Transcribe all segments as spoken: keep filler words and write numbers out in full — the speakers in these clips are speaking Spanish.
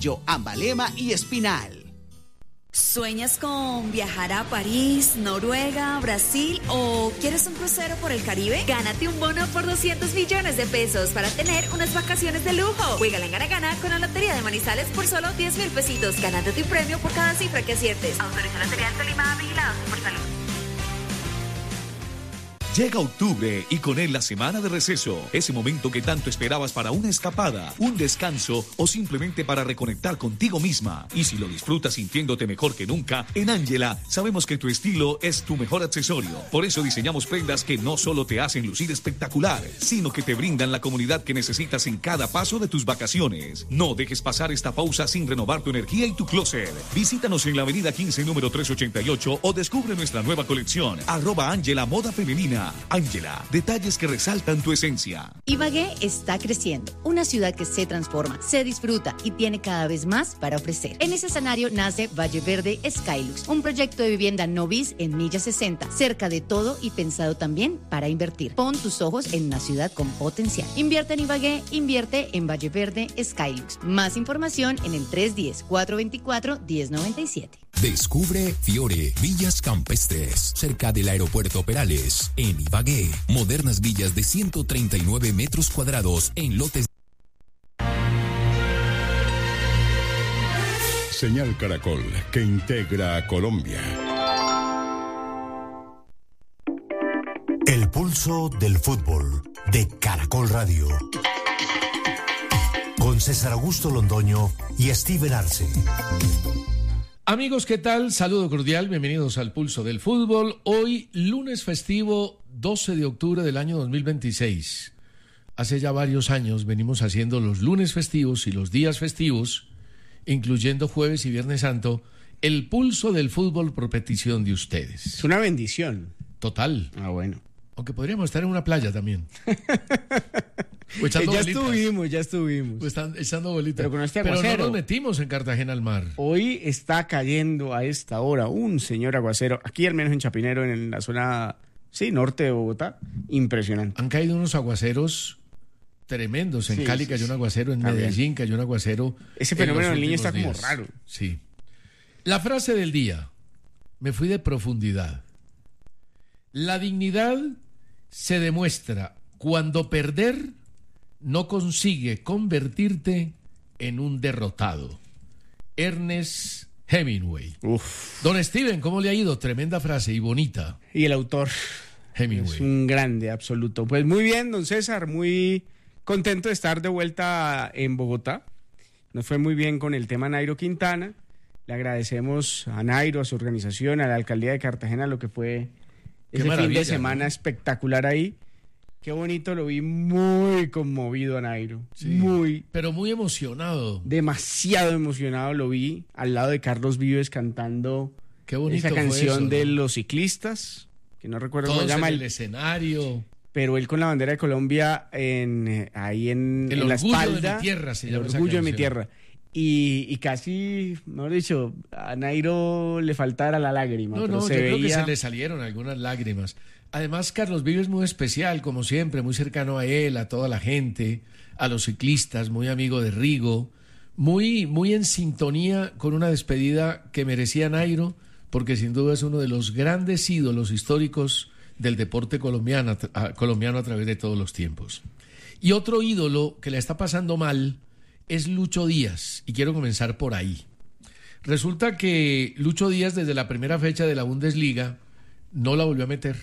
Castillo, Ambalema y Espinal. ¿Sueñas con viajar a París, Noruega, Brasil o quieres un crucero por el Caribe? Gánate un bono por doscientos millones de pesos para tener unas vacaciones de lujo. Juega en Gana Gana con la Lotería de Manizales por solo diez mil pesitos, ganándote un premio por cada cifra que aciertes. Autoriza Lotería del Tolima, vigilado por salud. Llega octubre y con él la semana de receso, ese momento que tanto esperabas para una escapada, un descanso o simplemente para reconectar contigo misma. Y si lo disfrutas sintiéndote mejor que nunca, en Ángela sabemos que tu estilo es tu mejor accesorio. Por eso diseñamos prendas que no solo te hacen lucir espectacular, sino que te brindan la comodidad que necesitas en cada paso de tus vacaciones. No dejes pasar esta pausa sin renovar tu energía y tu closet. Visítanos en la avenida quince, número trescientos ochenta y ocho o descubre nuestra nueva colección, arroba Ángela Moda Femenina. Ángela, detalles que resaltan tu esencia. Ibagué está creciendo, una ciudad que se transforma, se disfruta y tiene cada vez más para ofrecer. En ese escenario nace Valle Verde Skylux, un proyecto de vivienda no bis en Milla sesenta, cerca de todo y pensado también para invertir. Pon tus ojos en una ciudad con potencial. Invierte en Ibagué, invierte en Valle Verde Skylux. Más información en el tres uno cero, cuatro dos cuatro, uno cero nueve siete. Descubre Fiore Villas Campestres, cerca del aeropuerto Perales, en Ibagué. Modernas villas de ciento treinta y nueve metros cuadrados en lotes. Señal Caracol, que integra a Colombia. El pulso del fútbol de Caracol Radio. Con César Augusto Londoño y Steven Arce. Amigos, ¿qué tal? Saludo cordial, bienvenidos al Pulso del Fútbol. Hoy, lunes festivo, doce de octubre del año dos mil veintiséis. Hace ya varios años venimos haciendo los lunes festivos y los días festivos, incluyendo jueves y viernes santo, el Pulso del Fútbol por petición de ustedes. Es una bendición. Total. Ah, bueno. Aunque podríamos estar en una playa también. O ya bolitas. estuvimos, ya estuvimos. Pues están echando bolitas. Pero con este aguacero. Pero no nos metimos en Cartagena al mar. Hoy está cayendo a esta hora un señor aguacero, aquí al menos en Chapinero, en la zona, sí, norte de Bogotá, impresionante. Han caído unos aguaceros tremendos. En sí, Cali sí, cayó un aguacero, en también. Medellín cayó un aguacero. Ese fenómeno del niño está días. como raro. Sí. La frase del día. Me fui de profundidad. La dignidad se demuestra cuando perder no consigue convertirte en un derrotado. Ernest Hemingway. Uf. Don Steven, ¿cómo le ha ido? Tremenda frase y bonita. Y el autor Hemingway. Es un grande, absoluto. Pues muy bien, don César, muy contento de estar de vuelta en Bogotá. Nos fue muy bien con el tema Nairo Quintana. Le agradecemos a Nairo, a su organización, a la alcaldía de Cartagena, lo que fue ese fin de semana, ¿no? Espectacular ahí. Qué bonito, lo vi muy conmovido a Nairo. Sí, muy. Pero muy emocionado. Demasiado emocionado lo vi al lado de Carlos Vives cantando Qué bonito esa canción fue eso, de ¿no? Los Ciclistas, que no recuerdo Todos cómo se llama. En el escenario. Pero él con la bandera de Colombia en, ahí en, el en la espalda. El orgullo de mi tierra se llama. El orgullo de mi tierra. Y, y casi, mejor dicho, a Nairo le faltara la lágrima. No, pero no, se yo veía... creo que se le salieron algunas lágrimas. Además, Carlos Vives es muy especial, como siempre, muy cercano a él, a toda la gente, a los ciclistas, muy amigo de Rigo, muy, muy en sintonía con una despedida que merecía Nairo, porque sin duda es uno de los grandes ídolos históricos del deporte colombiano, a, colombiano a través de todos los tiempos. Y otro ídolo que le está pasando mal es Lucho Díaz, y quiero comenzar por ahí. Resulta que Lucho Díaz, desde la primera fecha de la Bundesliga, no la volvió a meter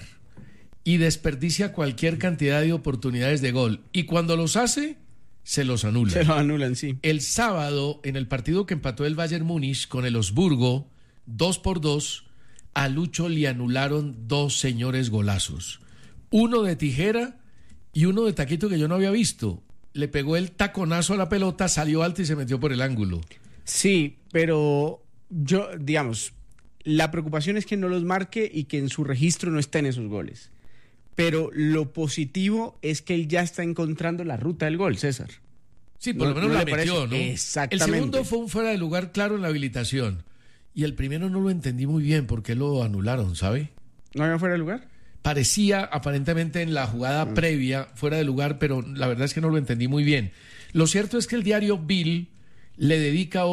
y desperdicia cualquier cantidad de oportunidades de gol, y cuando los hace, se los anulan. Se los anulan, sí. El sábado, en el partido que empató el Bayern Múnich con el Augsburgo, dos por dos, a Lucho le anularon dos señores golazos. Uno de tijera y uno de taquito que yo no había visto. Le pegó el taconazo a la pelota, salió alto y se metió por el ángulo. Sí, pero yo, digamos, la preocupación es que no los marque y que en su registro no estén esos goles. Pero lo positivo es que él ya está encontrando la ruta del gol, César. Sí, por ¿No, lo menos no la le metió, parece? ¿no? Exactamente. El segundo fue un fuera de lugar claro en la habilitación. Y el primero no lo entendí muy bien por qué lo anularon, ¿sabe? ¿No había fuera de lugar? Parecía aparentemente en la jugada mm. previa fuera de lugar, pero la verdad es que no lo entendí muy bien. Lo cierto es que el diario Bill le dedica